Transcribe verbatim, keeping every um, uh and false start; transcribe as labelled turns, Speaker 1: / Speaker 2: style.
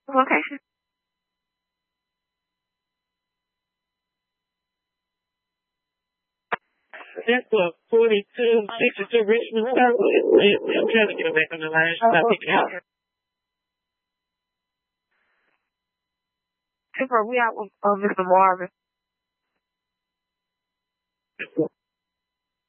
Speaker 1: Location.
Speaker 2: That's what, forty-two sixty-two Richmond Road. I'm trying to get away from the line. She's not picking out.
Speaker 1: Super, we out with uh, Mister Marvin.